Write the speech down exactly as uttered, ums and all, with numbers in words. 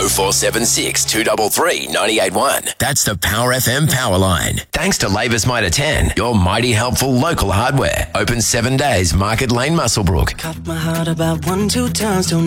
oh four seven six, two three three, nine eight one. That's the Power F M power line. Thanks to Labour's Mitre ten, your mighty helpful local hardware. Open seven days, Market Lane, Muswellbrook. Cut my heart about one, two times, don't